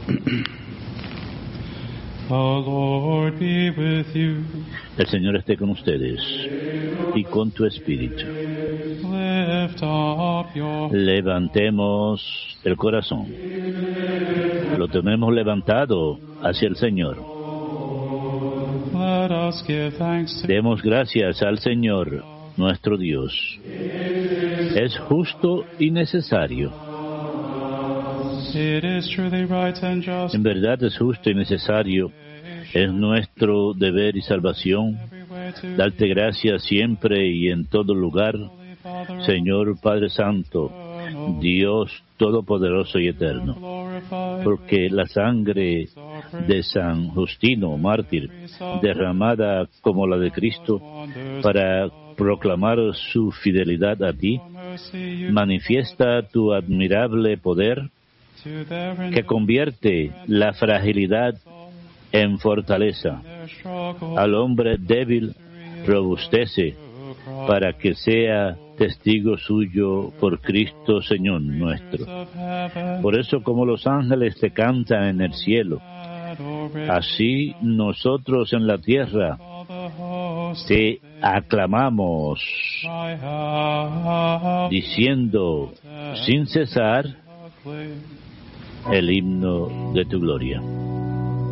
The Lord be with you. El Señor esté con ustedes y con tu espíritu. Lift up your... Levantemos el corazón. Lo tenemos levantado hacia el Señor. Let us give thanks to... Demos gracias al Señor, nuestro Dios. Es justo y necesario. It is truly right and just. En verdad es justo y necesario. Es nuestro deber y salvación darte gracias siempre y en todo lugar, Señor Padre Santo, Dios Todopoderoso y Eterno, porque la sangre de San Justino, mártir, derramada como la de Cristo, para proclamar su fidelidad a ti, manifiesta tu admirable poder que convierte la fragilidad en fortaleza. Al hombre débil robustece para que sea testigo suyo por Cristo Señor nuestro. Por eso, como los ángeles te cantan en el cielo, así nosotros en la tierra te aclamamos, diciendo sin cesar el himno de tu gloria.